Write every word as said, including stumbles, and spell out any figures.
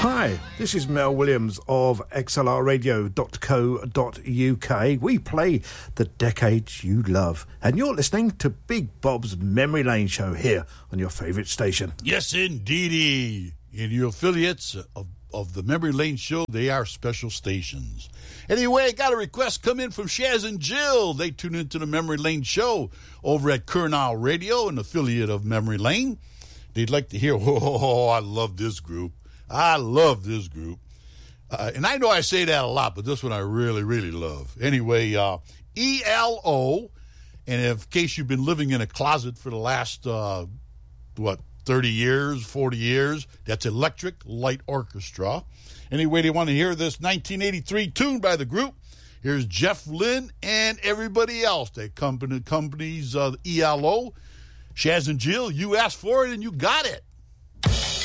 Hi, this is Mel Williams of X L R radio dot co dot U K. We play the decades you love, and you're listening to Big Bob's Memory Lane show here on your favourite station. Yes, indeedy. And your affiliates of, of the Memory Lane show, they are special stations. Anyway, I got a request come in from Shaz and Jill. They tune into the Memory Lane show over at Kernal Radio, an affiliate of Memory Lane. They'd like to hear, oh, I love this group. I love this group. Uh, and I know I say that a lot, but this one I really, really love. Anyway, uh, E L O, and in case you've been living in a closet for the last, uh, what, thirty years, forty years, that's Electric Light Orchestra. Anyway, they want to hear this nineteen eighty-three tune by the group. Here's Jeff Lynne and everybody else that company, companies uh, E L O. Shaz and Jill, you asked for it and you got it.